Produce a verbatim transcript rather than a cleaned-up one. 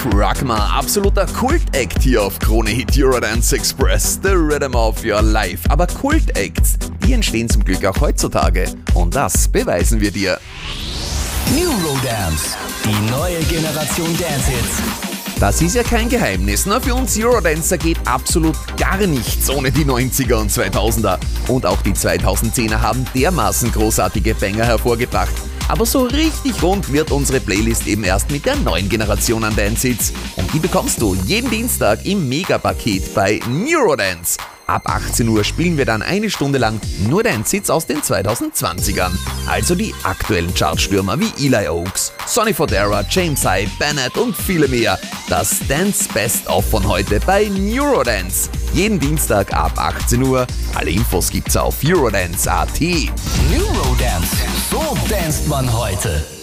Krugma, absoluter Kult-Act hier auf Krone Hit Eurodance Express, The Rhythm of Your Life. Aber Kult-Acts, die entstehen zum Glück auch heutzutage. Und das beweisen wir dir. Eurodance, die neue Generation Dance-Hits. Das ist ja kein Geheimnis, ne? Für uns Eurodancer geht absolut gar nichts ohne die neunziger und zweitausender. Und auch die zweitausendzehner haben dermaßen großartige Banger hervorgebracht. Aber so richtig rund wird unsere Playlist eben erst mit der neuen Generation an Dance-Hits. Und die bekommst du jeden Dienstag im Megapaket bei Eurodance. Ab achtzehn Uhr spielen wir dann eine Stunde lang nur Dance-Hits aus den zweitausendzwanzigern. Also die aktuellen Chartstürmer wie Eli Oaks, Sonny Fodera, James Hype, Bennett und viele mehr. Das Dance Best of von heute bei Eurodance. Jeden Dienstag ab achtzehn Uhr. Alle Infos gibt's auf eurodance punkt at. Eurodance, so danst man heute.